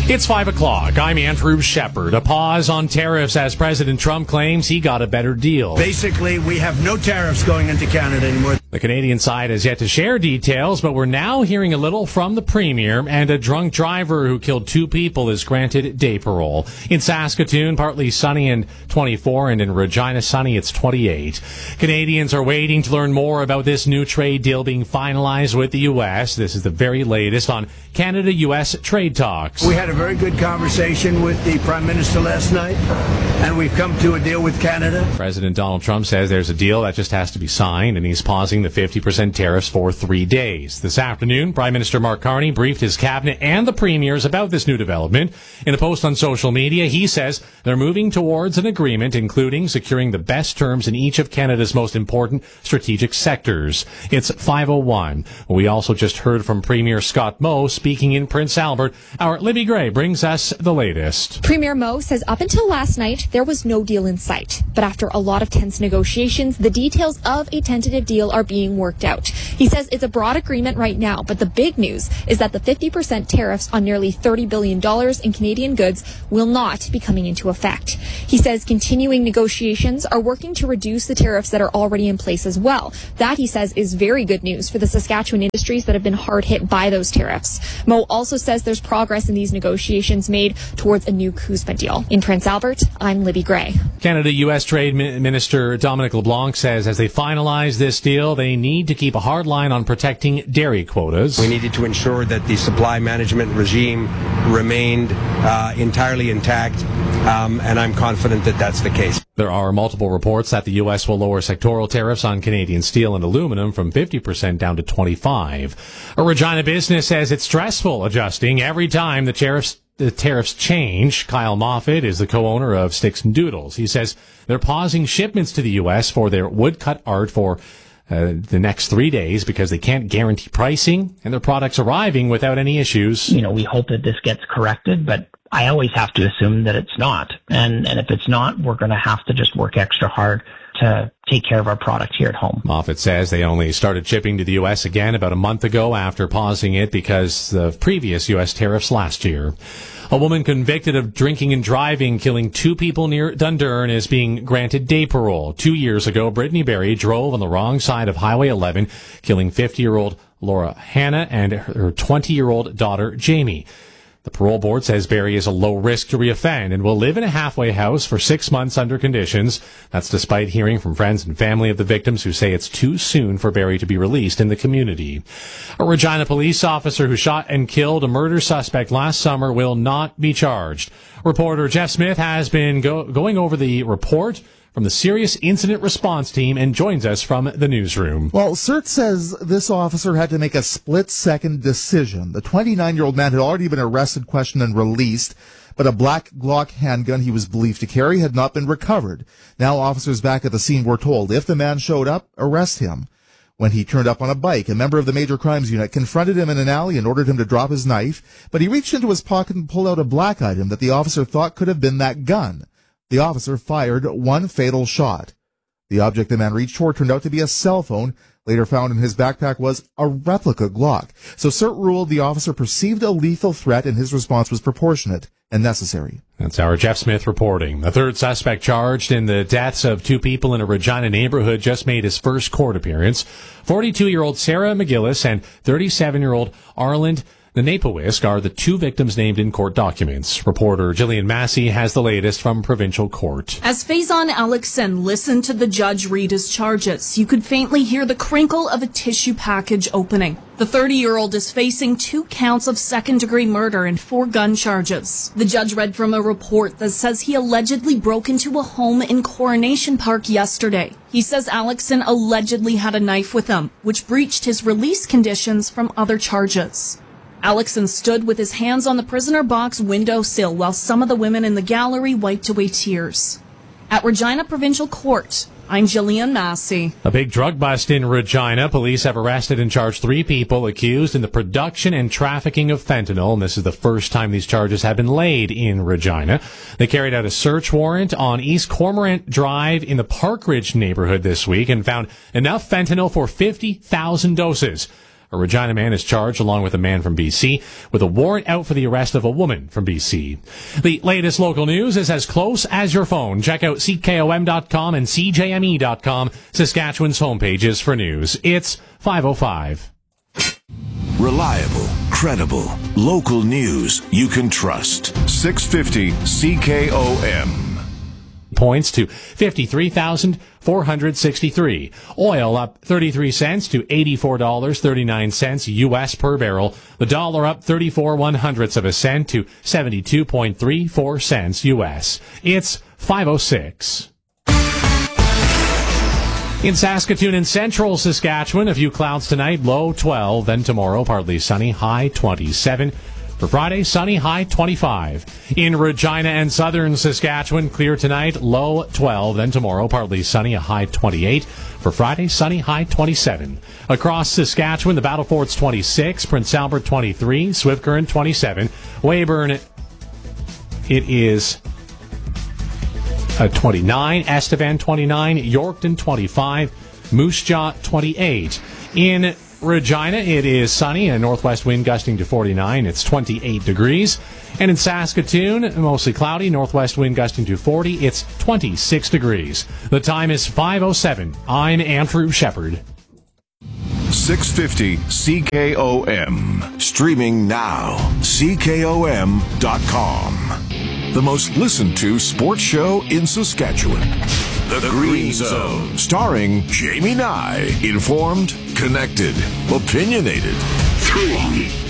It's 5 o'clock. I'm Andrew Shepard. A pause on tariffs as President Trump claims he got a better deal. Basically, we have no tariffs going into Canada anymore. The Canadian side has yet to share details, but we're now hearing a little from the Premier, and a drunk driver who killed 2 people is granted day parole. In Saskatoon, partly sunny and 24, and in Regina, sunny, it's 28. Canadians are waiting to learn more about this new trade deal being finalized with the U.S. This is the very latest on Canada-U.S. trade talks. We had a very good conversation with the Prime Minister last night, and we've come to a deal with Canada. President Donald Trump says there's a deal that just has to be signed, and he's pausing the 50% tariffs for 3 days. This afternoon, Prime Minister Mark Carney briefed his cabinet and the premiers about this new development. In a post on social media, he says they're moving towards an agreement, including securing the best terms in each of Canada's most important strategic sectors. It's 5:01. We also just heard from Premier Scott Moe speaking in Prince Albert. Our Libby Gray brings us the latest. Premier Moe says up until last night, there was no deal in sight. But after a lot of tense negotiations, the details of a tentative deal are being worked out. He says it's a broad agreement right now, but the big news is that the 50% tariffs on nearly $30 billion in Canadian goods will not be coming into effect. He says continuing negotiations are working to reduce the tariffs that are already in place as well. That, he says, is very good news for the Saskatchewan industries that have been hard hit by those tariffs. Moe also says there's progress in these negotiations made towards a new CUSMA deal. In Prince Albert, I'm Libby Gray. Canada-U.S. Trade Minister Dominic LeBlanc says as they finalize this deal, they need to keep a hard line on protecting dairy quotas. We needed to ensure that the supply management regime remained entirely intact, and I'm confident that that's the case. There are multiple reports that the U.S. will lower sectoral tariffs on Canadian steel and aluminum from 50% down to 25%. A Regina business says it's stressful adjusting every time the tariffs change. Kyle Moffat is the co-owner of Sticks and Doodles. He says they're pausing shipments to the U.S. for their woodcut art for the next 3 days because they can't guarantee pricing and their products arriving without any issues. We hope that this gets corrected, but I always have to assume that it's not. And if it's not, we're going to have to just work extra hard to take care of our product here at home. Moffat says they only started shipping to the U.S. again about a month ago after pausing it because of previous U.S. tariffs last year. A woman convicted of drinking and driving, killing 2 people near Dundurn, is being granted day parole. 2 years ago, Brittany Berry drove on the wrong side of Highway 11, killing 50-year-old Laura Hanna and her 20-year-old daughter, Jamie. The parole board says Berry is a low risk to reoffend and will live in a halfway house for 6 months under conditions. That's despite hearing from friends and family of the victims who say it's too soon for Berry to be released in the community. A Regina police officer who shot and killed a murder suspect last summer will not be charged. Reporter Jeff Smith has been going over the report from the Serious Incident Response Team and joins us from the newsroom. Well, CERT says this officer had to make a split-second decision. The 29-year-old man had already been arrested, questioned, and released, but a black Glock handgun he was believed to carry had not been recovered. Now officers back at the scene were told if the man showed up, arrest him. When he turned up on a bike, a member of the Major Crimes Unit confronted him in an alley and ordered him to drop his knife, but he reached into his pocket and pulled out a black item that the officer thought could have been that gun. The officer fired 1 fatal shot. The object the man reached for turned out to be a cell phone. Later found in his backpack was a replica Glock. So CERT ruled the officer perceived a lethal threat and his response was proportionate and necessary. That's our Jeff Smith reporting. The third suspect charged in the deaths of 2 people in a Regina neighborhood just made his first court appearance. 42-year-old Sarah McGillis and 37-year-old Arland Napawisk are the 2 victims named in court documents. Reporter Gillian Massey has the latest from provincial court. As Faison Alexen listened to the judge read his charges, you could faintly hear the crinkle of a tissue package opening. The 30-year-old is facing 2 counts of second-degree murder and 4 gun charges. The judge read from a report that says he allegedly broke into a home in Coronation Park yesterday. He says Alexen allegedly had a knife with him, which breached his release conditions from other charges. Alexen stood with his hands on the prisoner box windowsill while some of the women in the gallery wiped away tears. At Regina Provincial Court, I'm Gillian Massey. A big drug bust in Regina. Police have arrested and charged 3 people accused in the production and trafficking of fentanyl. And this is the first time these charges have been laid in Regina. They carried out a search warrant on East Cormorant Drive in the Park Ridge neighborhood this week and found enough fentanyl for 50,000 doses. A Regina man is charged along with a man from BC with a warrant out for the arrest of a woman from BC. The latest local news is as close as your phone. Check out CKOM.com and CJME.com, Saskatchewan's homepages for news. It's 5:05. Reliable, credible, local news you can trust. 650 CKOM. Points to 53,463. Oil up 33 cents to $84.39 U.S. per barrel. The dollar up 34 1/100 to 72.34 cents U.S. It's 5:06. In Saskatoon and central Saskatchewan, a few clouds tonight, low 12. Then tomorrow, partly sunny, high 27. For Friday, sunny, high 25. In Regina and southern Saskatchewan, clear tonight, low 12. Then tomorrow, partly sunny, a high 28. For Friday, sunny, high 27. Across Saskatchewan, the Battlefort's 26, Prince Albert 23, Swift Current 27, Weyburn, it is 29, Estevan 29, Yorkton 25, Moose Jaw 28. In Regina, it is sunny, a northwest wind gusting to 49. It's 28 degrees. And in Saskatoon, mostly cloudy, northwest wind gusting to 40. It's 26 degrees. The time is 5:07. I'm Andrew Shepard. 650 CKOM. Streaming now. CKOM.com. The most listened to sports show in Saskatchewan. The Green Zone. Starring Jamie Nye. Informed, connected, opinionated. 3